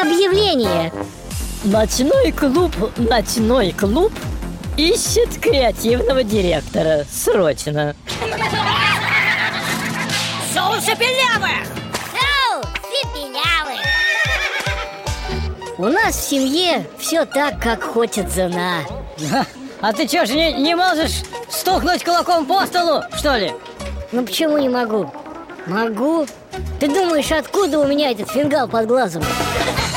объявление. Ночной клуб ищет креативного директора. Срочно. Шоу Шепелявых! Шоу Шепелявых! У нас в семье все так, как хочет жена. А ты что ж не можешь стукнуть кулаком по столу, что ли? Ну почему не могу? Могу. Ты думаешь, откуда у меня этот фингал под глазом?